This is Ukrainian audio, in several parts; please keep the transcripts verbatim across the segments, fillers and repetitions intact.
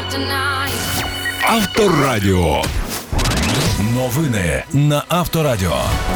Авторадіо. Новини на Авторадіо.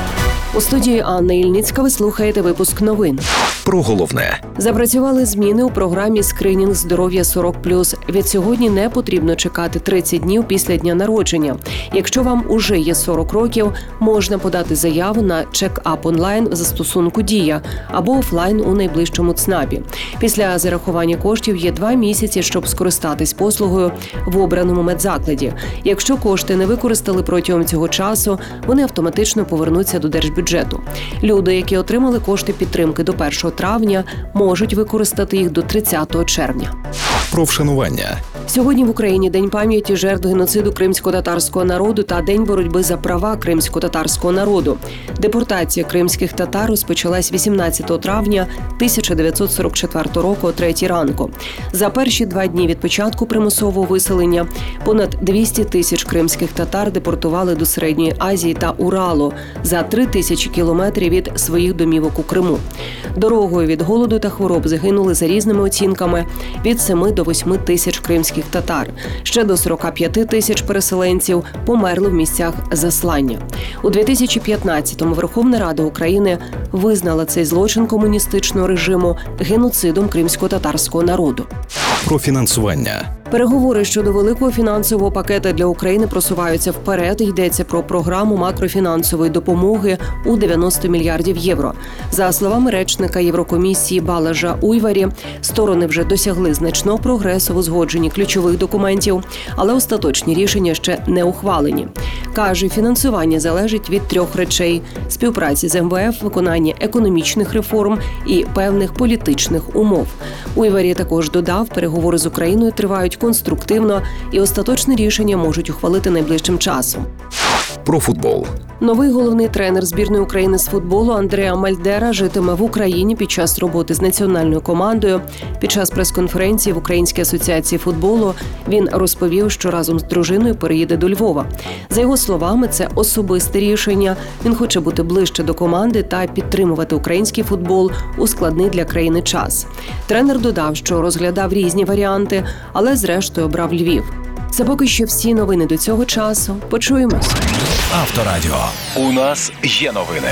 У студії Анна Ільницька ви слухаєте випуск новин. Про головне. Запрацювали зміни у програмі «Скринінг здоров'я сорок плюс». Від сьогодні не потрібно чекати тридцять днів після дня народження. Якщо вам уже є сорок років, можна подати заяву на чек-ап онлайн в застосунку «Дія» або офлайн у найближчому ЦНАПі. Після зарахування коштів є два місяці, щоб скористатись послугою в обраному медзакладі. Якщо кошти не використали протягом цього часу, вони автоматично повернуться до держбюджету. Люди, які отримали кошти підтримки до першого травня, можуть використати їх до тридцятого червня. Про вшанування. Сьогодні в Україні День пам'яті жертв геноциду кримсько-татарського народу та День боротьби за права кримсько-татарського народу. Депортація кримських татар розпочалась вісімнадцятого травня тисяча дев'ятсот сорок четвертого року о третій ранку. За перші два дні від початку примусового виселення понад двісті тисяч кримських татар депортували до Середньої Азії та Уралу за три тисячі кілометрів від своїх домівок у Криму. Дорогою від голоду та хвороб загинули за різними оцінками від семи до восьми тисяч кримських татар. Ще до сорока п'яти тисяч переселенців померли в місцях заслання. У дві тисячі п'ятнадцятому Верховна Рада України визнала цей злочин комуністичного режиму геноцидом кримсько-татарського народу. Про фінансування. Переговори щодо великого фінансового пакета для України просуваються вперед. Йдеться про програму макрофінансової допомоги у дев'яносто мільярдів євро. За словами речника Єврокомісії Балажа Уйварі, сторони вже досягли значного прогресу в узгодженні ключових документів, але остаточні рішення ще не ухвалені. Каже, фінансування залежить від трьох речей – співпраці з ем ве еф, виконання економічних реформ і певних політичних умов. Уйварі також додав, переговори з Україною тривають конструктивно і остаточне рішення можуть ухвалити найближчим часом. Про футбол. Новий головний тренер збірної України з футболу Андреа Мальдера житиме в Україні під час роботи з національною командою. Під час прес-конференції в Українській асоціації футболу він розповів, що разом з дружиною переїде до Львова. За його словами, це особисте рішення. Він хоче бути ближче до команди та підтримувати український футбол у складний для країни час. Тренер додав, що розглядав різні варіанти, але зрештою обрав Львів. Це поки що всі новини до цього часу. Почуємось. Авторадіо. У нас є новини.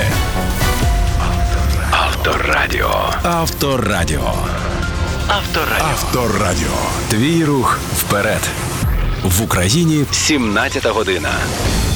Авторадіо. Авторадіо. Авторадіо. Авторадіо. Твій рух вперед. В Україні сімнадцята година.